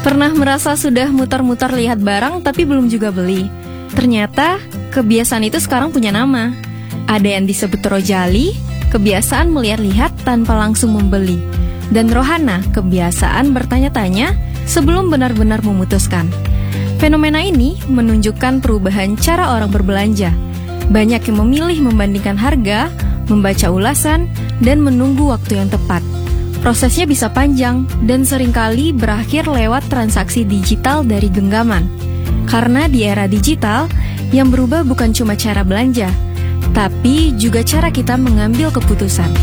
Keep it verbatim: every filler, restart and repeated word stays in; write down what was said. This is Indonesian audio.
Pernah merasa sudah muter-muter lihat barang tapi belum juga beli? Ternyata kebiasaan itu sekarang punya nama. Ada yang disebut rojali, kebiasaan melihat-lihat tanpa langsung membeli. Dan rohana, kebiasaan bertanya-tanya sebelum benar-benar memutuskan. Fenomena ini menunjukkan perubahan cara orang berbelanja. Banyak yang memilih membandingkan harga, membaca ulasan, dan menunggu waktu yang tepat. Prosesnya bisa panjang dan seringkali berakhir lewat transaksi digital dari genggaman. Karena di era digital, yang berubah bukan cuma cara belanja, tapi juga cara kita mengambil keputusan.